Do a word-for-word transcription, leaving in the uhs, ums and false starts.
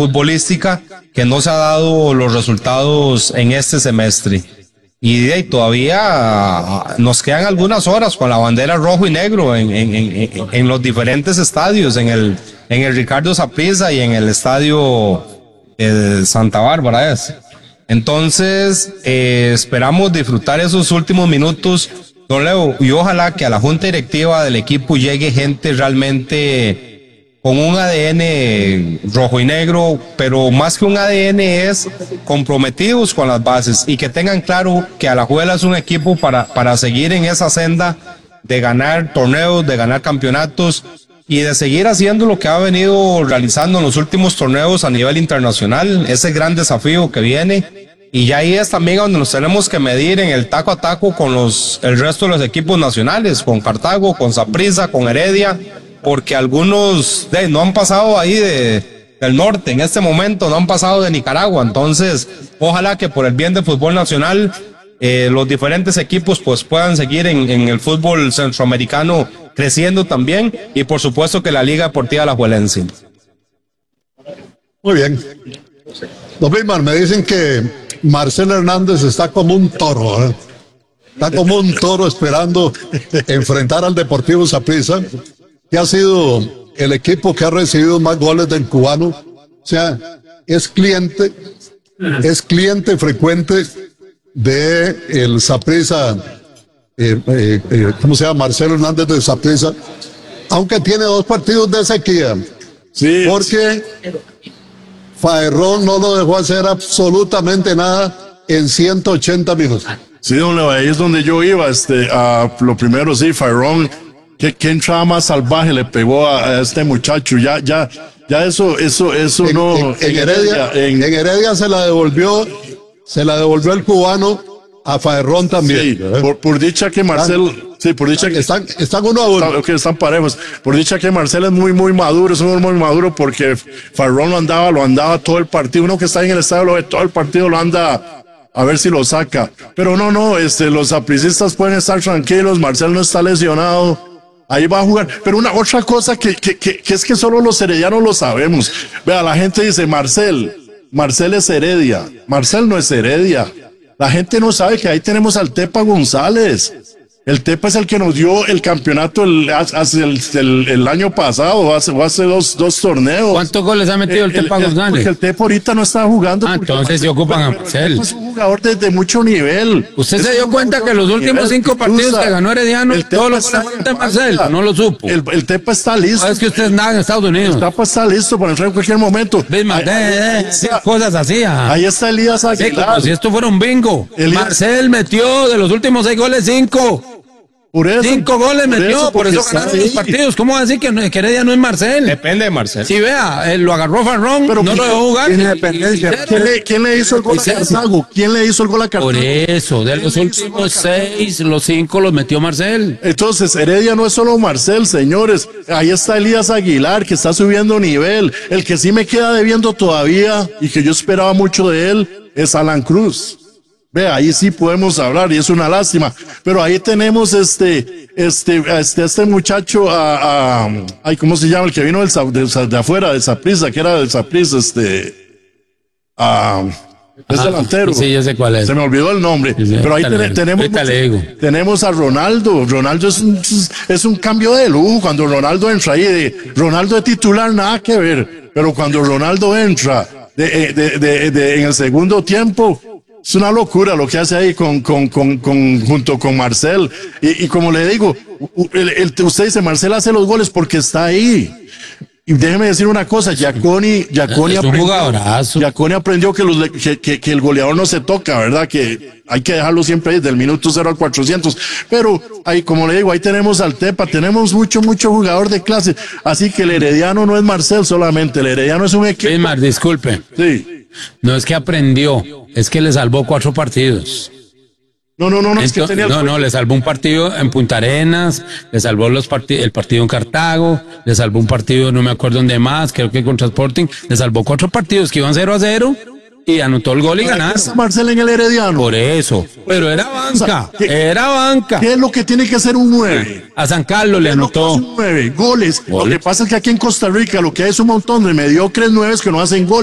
futbolística que no se ha dado los resultados en este semestre. Y de ahí todavía nos quedan algunas horas con la bandera rojo y negro en, en, en, en los diferentes estadios, en el, en el Ricardo Saprissa y en el estadio eh, Santa Bárbara es. Entonces, eh, esperamos disfrutar esos últimos minutos, don Leo, y ojalá que a la junta directiva del equipo llegue gente realmente con un A D N rojo y negro, pero más que un A D N es comprometidos con las bases y que tengan claro que Alajuela es un equipo para, para seguir en esa senda de ganar torneos, de ganar campeonatos y de seguir haciendo lo que ha venido realizando en los últimos torneos a nivel internacional, ese gran desafío que viene. Y ya ahí es también donde nos tenemos que medir en el taco a taco con los, el resto de los equipos nacionales, con Cartago, con Saprissa, con Heredia, porque algunos de, no han pasado ahí de, del norte en este momento, no han pasado de Nicaragua. Entonces, ojalá que por el bien del fútbol nacional, eh, los diferentes equipos pues puedan seguir en, en el fútbol centroamericano creciendo también, y por supuesto que la Liga Deportiva Alajuelense. Muy bien. Don Bismar, me dicen que Marcelo Hernández está como un toro, ¿eh? Está como un toro esperando enfrentar al Deportivo Saprissa, que ha sido el equipo que ha recibido más goles del cubano. O sea, es cliente, es cliente frecuente de el Saprissa, eh, eh, eh, ¿cómo se llama? Marcelo Hernández de Saprissa, aunque tiene dos partidos de sequía. Sí. Porque Faerrón no lo dejó hacer absolutamente nada en ciento ochenta minutos. Sí, don Leo, ahí es donde yo iba. Este, a lo primero, sí, Faerrón, que, que entrada más salvaje le pegó a, a este muchacho. Ya, ya, ya eso, eso, eso en, no. En, en, en Heredia, en, en Heredia se la devolvió, se la devolvió el cubano a Faerrón también. Sí, ¿eh? por, por dicha que Marcel, sí, por dicha que están, están uno a uno. Están, okay, están parejos. Por dicha que Marcel es muy, muy maduro, es un muy maduro, porque Faerrón lo andaba, lo andaba todo el partido. Uno que está en el estadio lo ve todo el partido, lo anda a ver si lo saca. Pero no, no, este, los sapricistas pueden estar tranquilos, Marcel no está lesionado. Ahí va a jugar. Pero una otra cosa que, que, que, que es que solo los heredianos lo sabemos. Vea, la gente dice, Marcel, Marcel es Heredia. Marcel no es Heredia. La gente no sabe que ahí tenemos al Tepa González. El Tepa es el que nos dio el campeonato el, hace el, el, el año pasado, hace, o hace dos, dos torneos. ¿Cuántos goles ha metido el, el Tepa el, González? Porque el Tepa ahorita no está jugando. Ah, entonces se ocupan a Marcel. Es un jugador de, de mucho nivel. ¿Usted es se dio cuenta que los últimos cinco partidos que ganó Herediano, todos los goles de Marcel? No lo supo. El, el Tepa está listo. Es que usted es nada en Estados Unidos. El Tepa está listo para entrar en cualquier momento. Bismar, ahí, de, ahí, de, de, cosas así. Ajá. Ahí está Elías Aguilar. Sí, como si esto fuera un bingo. Elías. Marcel metió de los últimos seis goles, cinco. Por eso, Cinco goles por metió, eso, por eso ganaron los partidos. ¿Cómo va a decir que, no, que Heredia no es Marcel? Depende de Marcel. Sí, vea, él lo agarró Farrón, pero no lo dejó jugar. Tiene dependencia. ¿Quién le, ¿Quién le hizo el gol a Cartago? ¿Quién le hizo el gol a Cartago? Por eso, de los últimos seis, los cinco los metió Marcel. Entonces, Heredia no es solo Marcel, señores. Ahí está Elías Aguilar, que está subiendo nivel. El que sí me queda debiendo todavía, y que yo esperaba mucho de él, es Alan Cruz. Ve, ahí sí podemos hablar y es una lástima. Pero ahí tenemos este, este, este, este muchacho, a, a, ay, ¿cómo se llama? El que vino del, de, de afuera, de Saprissa, que era del Saprissa, este, a, es ah, delantero. Sí, yo sé cuál es. Se me olvidó el nombre. Sí, sí, pero ahí ten, tenemos, tenemos a Ronaldo. Ronaldo es un, es un cambio de lujo. Cuando Ronaldo entra ahí, de, Ronaldo de titular, nada que ver. Pero cuando Ronaldo entra de, de, de, de, en el segundo tiempo, es una locura lo que hace ahí con, con, con, con junto con Marcel. Y, y como le digo, el, el, usted dice, Marcel hace los goles porque está ahí. Y déjeme decir una cosa, Giaconi, Giaconi, aprendió, Giaconi aprendió que, los, que, que, que el goleador no se toca, ¿verdad? Que hay que dejarlo siempre ahí, del minuto cero al cuatrocientos. Pero ahí, como le digo, ahí tenemos al Tepa, tenemos mucho, mucho jugador de clase. Así que el Herediano no es Marcel solamente, el Herediano es un equipo. Bismar, disculpe. Sí. No es que aprendió, es que le salvó cuatro partidos. No, no, no, no, Entonces, es que tenía no, no, le salvó un partido en Punta Arenas, le salvó los partidos, el partido en Cartago, le salvó un partido, no me acuerdo dónde más, creo que contra Sporting, le salvó cuatro partidos que iban cero a cero y anotó el gol y ganaron. ¿Está Marcel en el Herediano? Por eso, pero era banca, o sea, ¿qué, era banca. ¿Qué es lo que tiene que hacer un nueve? A San Carlos le anotó. Un nueve, goles. goles. Lo que pasa es que aquí en Costa Rica lo que hay es un montón de mediocres nueves que no hacen goles.